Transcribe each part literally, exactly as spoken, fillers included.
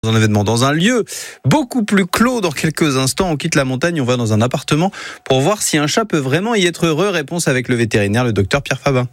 Dans un événement, dans un lieu beaucoup plus clos. Dans quelques instants, on quitte la montagne, on va dans un appartement pour voir si un chat peut vraiment y être heureux. Réponse avec le vétérinaire, le docteur Pierre Fabin.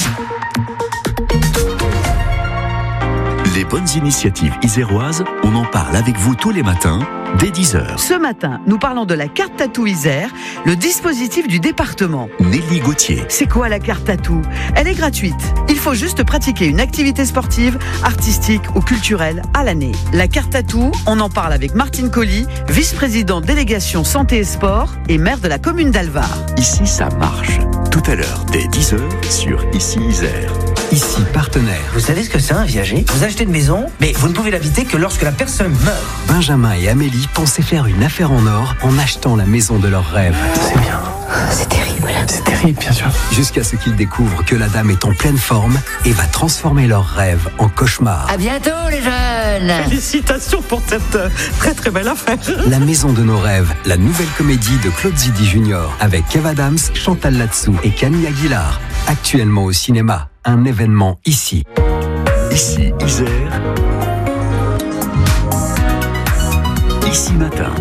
Les bonnes initiatives iséroises, on en parle avec vous tous les matins, dès dix heures. Ce matin, nous parlons de la carte Tatou Isère, le dispositif du département. Nelly Gauthier. C'est quoi la carte Tatou ? Elle est gratuite. Il faut juste pratiquer une activité sportive, artistique ou culturelle à l'année. La carte Tatou, on en parle avec Martine Colli, vice-présidente délégation santé et sport et maire de la commune d'Alvar. Ici, ça marche. Tout à l'heure, dès dix heures, sur Ici Isère. Ici, partenaire. Vous savez ce que c'est un viager ? Vous achetez une maison, mais vous ne pouvez l'habiter que lorsque la personne meurt. Benjamin et Amélie pensaient faire une affaire en or en achetant la maison de leurs rêves. C'est bien. C'est terrible. C'est terrible, bien sûr. Jusqu'à ce qu'ils découvrent que la dame est en pleine forme et va transformer leurs rêves en cauchemar. À bientôt, les jeunes. Félicitations pour cette euh, très très belle affaire. La maison de nos rêves, la nouvelle comédie de Claude Zidi Junior avec Kev Adams, Chantal Latsou et Camille Aguilar. Actuellement au cinéma, un événement ici. Ici Isère. Ici matin.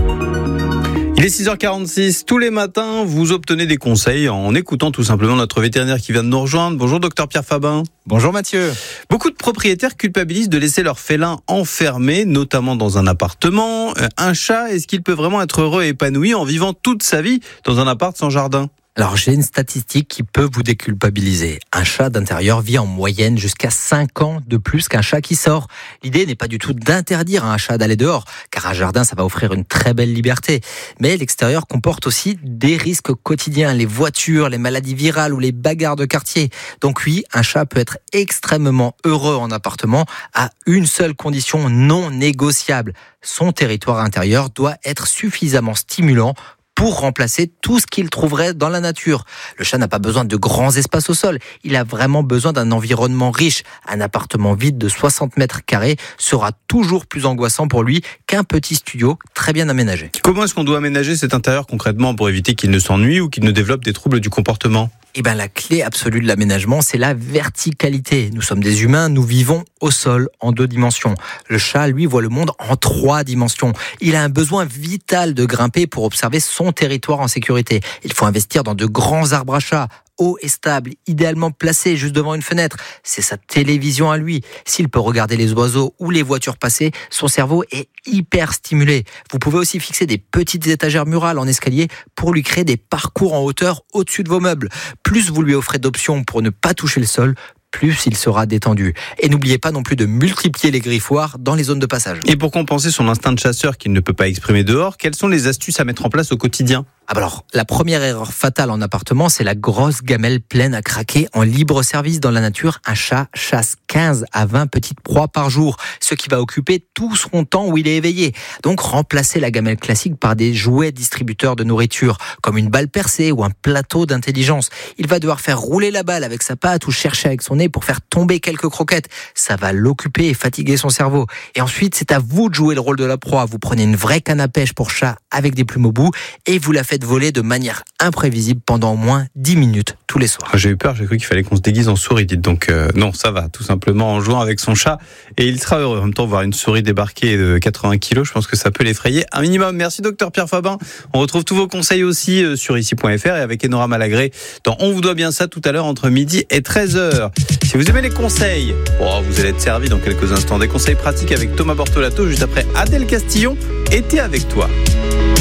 Il est six heures quarante-six. Tous les matins, vous obtenez des conseils en écoutant tout simplement notre vétérinaire qui vient de nous rejoindre. Bonjour docteur Pierre Fabin. Bonjour Mathieu. Beaucoup de propriétaires culpabilisent de laisser leur félin enfermé, notamment dans un appartement. Un chat, est-ce qu'il peut vraiment être heureux et épanoui en vivant toute sa vie dans un appart sans jardin ? Alors j'ai une statistique qui peut vous déculpabiliser. Un chat d'intérieur vit en moyenne jusqu'à cinq ans de plus qu'un chat qui sort. L'idée n'est pas du tout d'interdire à un chat d'aller dehors, car un jardin ça va offrir une très belle liberté. Mais l'extérieur comporte aussi des risques quotidiens, les voitures, les maladies virales ou les bagarres de quartier. Donc oui, un chat peut être extrêmement heureux en appartement à une seule condition non négociable. Son territoire intérieur doit être suffisamment stimulant pour remplacer tout ce qu'il trouverait dans la nature. Le chat n'a pas besoin de grands espaces au sol, il a vraiment besoin d'un environnement riche. Un appartement vide de soixante mètres carrés sera toujours plus angoissant pour lui qu'un petit studio très bien aménagé. Comment est-ce qu'on doit aménager cet intérieur concrètement pour éviter qu'il ne s'ennuie ou qu'il ne développe des troubles du comportement ? Eh ben, la clé absolue de l'aménagement, c'est la verticalité. Nous sommes des humains, nous vivons au sol en deux dimensions. Le chat, lui, voit le monde en trois dimensions. Il a un besoin vital de grimper pour observer son territoire en sécurité. Il faut investir dans de grands arbres à chat, haut et stable, idéalement placé juste devant une fenêtre. C'est sa télévision à lui. S'il peut regarder les oiseaux ou les voitures passer, son cerveau est hyper stimulé. Vous pouvez aussi fixer des petites étagères murales en escalier pour lui créer des parcours en hauteur au-dessus de vos meubles. Plus vous lui offrez d'options pour ne pas toucher le sol, plus il sera détendu. Et n'oubliez pas non plus de multiplier les griffoirs dans les zones de passage. Et pour compenser son instinct de chasseur qu'il ne peut pas exprimer dehors, quelles sont les astuces à mettre en place au quotidien ? Alors, la première erreur fatale en appartement, c'est la grosse gamelle pleine à craquer en libre service dans la nature. Un chat chasse quinze à vingt petites proies par jour, ce qui va occuper tout son temps où il est éveillé. Donc, remplacez la gamelle classique par des jouets distributeurs de nourriture, comme une balle percée ou un plateau d'intelligence. Il va devoir faire rouler la balle avec sa patte ou chercher avec son nez pour faire tomber quelques croquettes. Ça va l'occuper et fatiguer son cerveau. Et ensuite, c'est à vous de jouer le rôle de la proie. Vous prenez une vraie canne à pêche pour chat avec des plumes au bout et vous la faites voler de manière imprévisible pendant au moins dix minutes tous les soirs. J'ai eu peur, j'ai cru qu'il fallait qu'on se déguise en souris, dites donc euh, non, ça va, tout simplement en jouant avec son chat et il sera heureux. En même temps, voir une souris débarquer de quatre-vingts kilos, je pense que ça peut l'effrayer un minimum. Merci docteur Pierre Fabin. On retrouve tous vos conseils aussi euh, sur ici point f r et avec Enora Malagré dans On vous doit bien ça tout à l'heure entre midi et treize heures. Si vous aimez les conseils, oh, vous allez être servi dans quelques instants. Des conseils pratiques avec Thomas Bortolato juste après Adèle Castillon. Été avec toi.